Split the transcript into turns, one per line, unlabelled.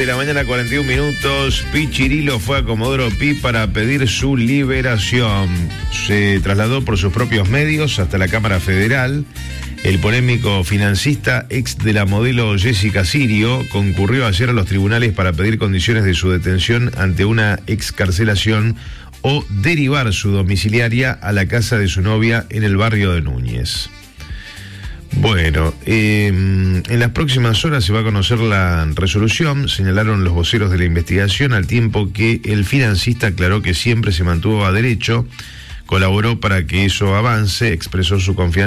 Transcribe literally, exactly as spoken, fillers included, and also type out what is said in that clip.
la mañana, cuarenta y un minutos. Pichirilo fue a Comodoro Pi para pedir su liberación. Se trasladó por sus propios medios hasta la Cámara Federal. El polémico financista, ex de la modelo Jessica Sirio, concurrió ayer a los tribunales para pedir condiciones de su detención ante una excarcelación o derivar su domiciliaria a la casa de su novia en el barrio de Núñez. Bueno, eh, en las próximas horas se va a conocer la resolución, señalaron los voceros de la investigación, al tiempo que el financista aclaró que siempre se mantuvo a derecho, colaboró para que eso avance, expresó su confianza